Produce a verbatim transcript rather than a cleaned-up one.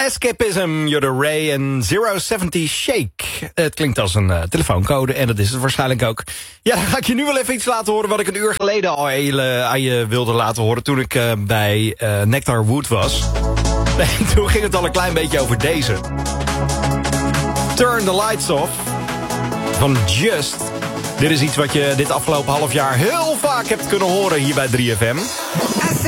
Escapism, you're the Ray en zero zeventig Shake. Het klinkt als een uh, telefooncode en dat is het waarschijnlijk ook. Ja, dan ga ik je nu wel even iets laten horen wat ik een uur geleden al uh, aan je wilde laten horen toen ik uh, bij uh, Nectar Wood was. Nee, toen ging het al een klein beetje over deze. Turn the Lights Off van Just. Dit is iets wat je dit afgelopen half jaar heel vaak hebt kunnen horen hier bij drie F M.